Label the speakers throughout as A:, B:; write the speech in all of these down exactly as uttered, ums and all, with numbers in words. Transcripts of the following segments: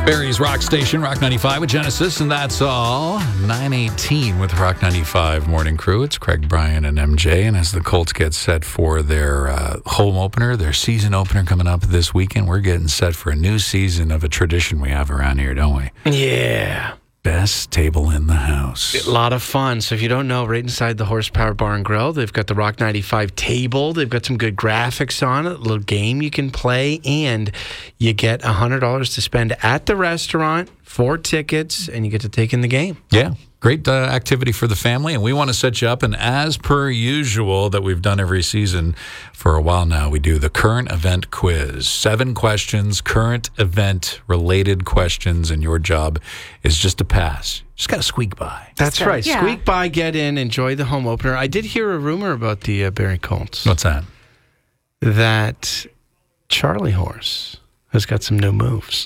A: Barry's Rock Station, Rock ninety-five with Genesis, and that's all. nine eighteen with Rock ninety-five Morning Crew. It's Craig, Brian, and M J. And as the Colts get set for their uh, home opener, their season opener coming up this weekend, we're getting set for a new season of a tradition we have around here, don't we?
B: Yeah.
A: Best table in the house.
B: A lot of fun. So if you don't know, right inside the Horsepower Bar and Grill, they've got the Rock ninety-five table. They've got some good graphics on it, a little game you can play, and you get one hundred dollars to spend at the restaurant, four tickets, and you get to take in the game.
A: Yeah. Great uh, activity for the family, and we want to set you up. And as per usual that we've done every season for a while now, we do the current event quiz. Seven questions, current event-related questions, and your job is just to pass. Just got to squeak by.
B: That's
C: So,
B: right.
C: yeah.
B: Squeak by, get in, enjoy the home opener. I did hear a rumor about the uh, Barrie Colts.
A: What's that?
B: That Charlie Horse has got some new moves.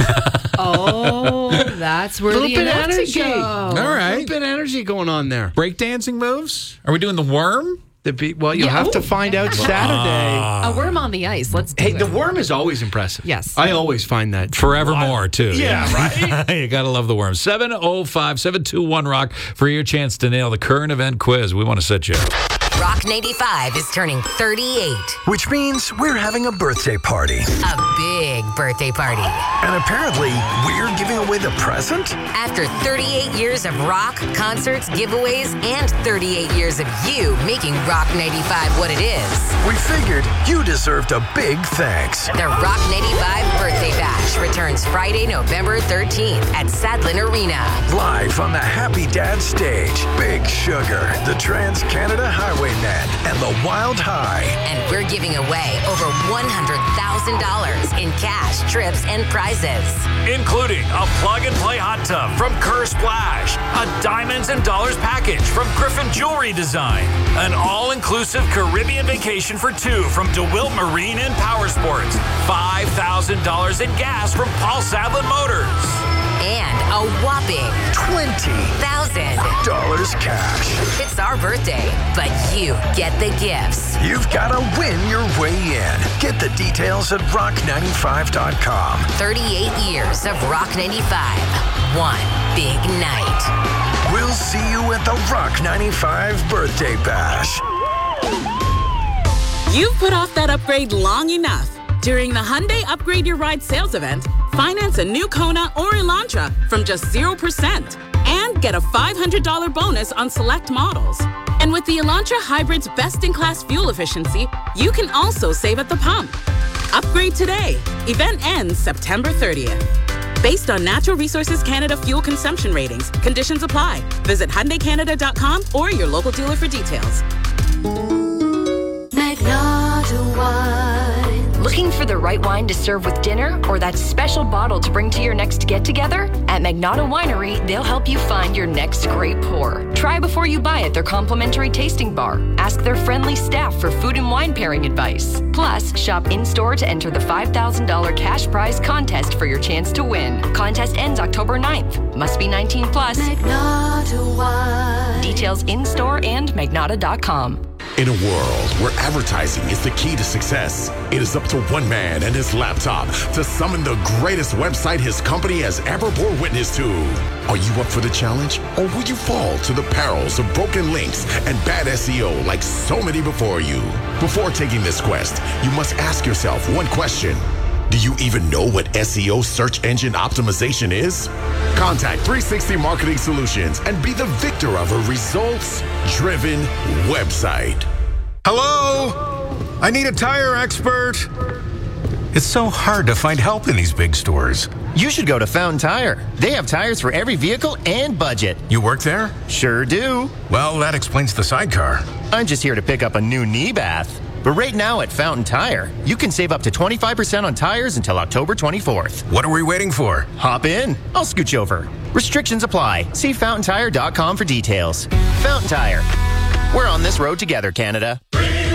C: Oh, that's where
B: Little
C: the
B: bit of
C: energy
B: energy.
C: goes.
A: All
B: A
A: right.
B: little bit of energy going on there.
A: Breakdancing moves? Are we doing the worm?
B: The be- well, you'll
C: Yeah.
B: have to
C: Ooh.
B: find out Saturday.
C: A worm on the ice. Let's do
B: Hey,
C: it.
B: the worm is always impressive.
C: Yes.
B: I always find that.
A: Forevermore, too.
B: Yeah, right?
A: You got to love the worm. seven oh five, seven two one, ROCK for your chance to nail the current event quiz. We want to set you up.
D: Rock ninety-five is turning thirty-eight.
E: Which means we're having a birthday party.
D: A big birthday party.
E: And apparently, we're giving away the present?
D: After thirty-eight years of rock, concerts, giveaways, and thirty-eight years of you making Rock ninety-five what it is.
E: We figured you deserved a big thanks.
D: The Rock ninety-five Birthday Bash returns Friday, November thirteenth at Sadlin Arena.
E: Live on the Happy Dad stage, Big Sugar, the Trans-Canada Highwaymen, and the Wild High.
D: And we're giving away over one hundred thousand dollars in cash, trips, and prizes.
F: Including a plug-and-play hot tub from Kerr Splash, a Diamonds and Dollars package from Griffin Jewelry Design, an all-inclusive Caribbean vacation for two from DeWilt Marine and Power Sports, five thousand dollars in gas from Paul Sadlin Motors.
D: And a whopping
E: twenty
D: thousand
E: dollars cash.
D: It's our birthday, but you get the gifts.
E: You've got to win your way in. Get the details at rock ninety-five dot com.
D: thirty-eight years of Rock ninety-five. One big night.
E: We'll see you at the Rock ninety-five Birthday Bash.
G: You've put off that upgrade long enough. During the Hyundai Upgrade Your Ride sales event, finance a new Kona or Elantra from just zero percent and get a five hundred dollars bonus on select models. And with the Elantra Hybrid's best-in-class fuel efficiency, you can also save at the pump. Upgrade today. Event ends September thirtieth. Based on Natural Resources Canada fuel consumption ratings, conditions apply. Visit Hyundai Canada dot com or your local dealer for details.
H: Magnata Wine. Looking for the right wine to serve with dinner or that special bottle to bring to your next get-together? At Magnata Winery, they'll help you find your next great pour. Try before you buy at their complimentary tasting bar. Ask their friendly staff for food and wine pairing advice. Plus, shop in-store to enter the five thousand dollars cash prize contest for your chance to win. Contest ends October ninth. Must be nineteen plus. Magnata Wine. Details in-store and magnata dot com.
I: In a world where advertising is the key to success, it is up to one man and his laptop to summon the greatest website his company has ever bore witness to. Are you up for the challenge, or will you fall to the perils of broken links and bad S E O like so many before you? Before taking this quest, you must ask yourself one question. Do you even know what S E O search engine optimization is? Contact three sixty Marketing Solutions and be the victor of a results-driven website.
J: Hello? I need a tire expert. It's so hard to find help in these big stores.
K: You should go to Fountain Tire. They have tires for every vehicle and budget.
J: You work there?
K: Sure do.
J: Well, that explains the sidecar.
K: I'm just here to pick up a new knee bath. But right now at Fountain Tire, you can save up to twenty-five percent on tires until October twenty-fourth.
J: What are we waiting for?
K: Hop in. I'll scooch over. Restrictions apply. See fountain tire dot com for details. Fountain Tire. We're on this road together, Canada.
F: Bring